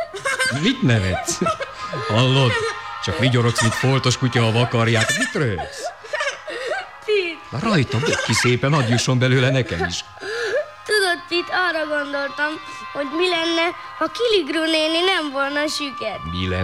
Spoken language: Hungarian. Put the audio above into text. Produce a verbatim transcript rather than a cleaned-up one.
Mit nevetsz? Hallod? Csak vigyorogsz, mint foltos kutya, ha vakarják. Mit röhögsz? Pit. Na rajta, dobd ki szépen, hadd jusson belőle nekem is. Tudod, Pit, arra gondoltam, hogy mi lenne, ha Kiligru néni nem volna süket. Mi